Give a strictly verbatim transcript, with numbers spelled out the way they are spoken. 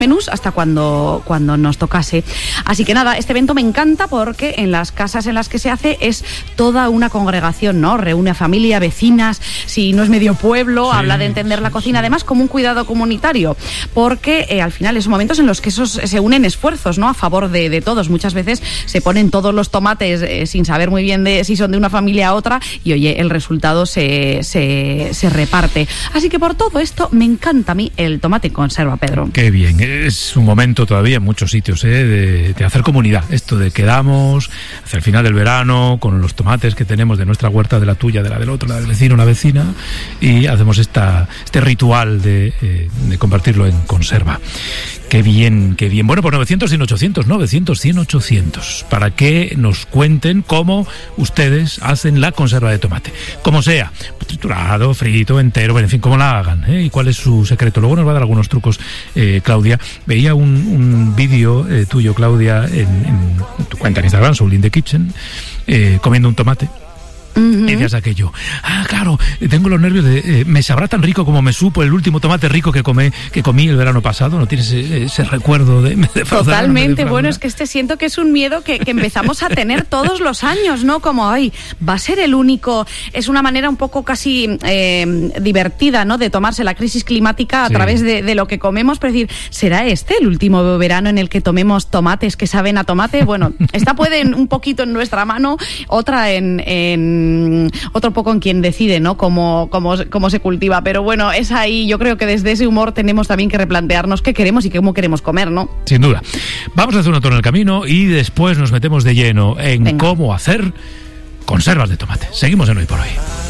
menús hasta cuando, cuando nos tocase. Así que nada, este evento me encanta porque en las casas en las que se hace es toda una congregación, ¿no? Reúne a familia, vecinas, si no es medio pueblo, sí, habla de entender sí, la cocina, sí. Además como un cuidado comunitario, porque eh, al final esos momentos en los que esos se unen esfuerzos, ¿no? A favor de, de todos. Muchas veces se ponen todos los tomates eh, sin saber muy bien de si son de una familia a otra y oye, el resultado se, se, se reparte. Así que por todo esto me encanta a mí el tomate en conserva, Pedro. Qué bien. Es un momento todavía en muchos sitios, ¿eh? de, de hacer comunidad. Esto de quedamos hacia el final del verano con los tomates que tenemos de nuestra huerta, de la tuya, de la del otro, la del vecino, la vecina, y hacemos esta, este ritual de, eh, de convertirlo en conserva. Qué bien, qué bien. Bueno, pues novecientos, cien, ochocientos, novecientos, cien, ochocientos, para que nos cuenten cómo ustedes hacen la conserva de tomate. Como sea, triturado, frito, entero, en fin, cómo la hagan, ¿eh? Y cuál es su secreto. Luego nos va a dar algunos trucos, eh, Claudia. Veía un, un vídeo eh, tuyo, Claudia, en, en tu cuenta en Instagram, Soul in the Kitchen, eh, comiendo un tomate. Uh-huh. Y decías aquello, ah, claro, tengo los nervios de, eh, me sabrá tan rico como me supo el último tomate rico que comí, que comí el verano pasado. ¿No tienes ese, ese recuerdo de, de Totalmente, bueno, es que este siento que es un miedo que, que empezamos a tener todos los años, ¿no? Como, ay, va a ser el único. Es una manera un poco casi eh, divertida, ¿no? De tomarse la crisis climática a sí. través de, de lo que comemos, pero decir, ¿será este el último verano en el que tomemos tomates que saben a tomate? Bueno, esta puede un poquito en nuestra mano, otra en, en otro poco en quien decide, ¿no? Cómo, cómo, cómo se cultiva, pero bueno, es ahí, yo creo que desde ese humor tenemos también que replantearnos qué queremos y cómo queremos comer, ¿no? Sin duda. Vamos a hacer un alto en el camino y después nos metemos de lleno en Venga. Cómo hacer conservas de tomate. Seguimos en Hoy por Hoy.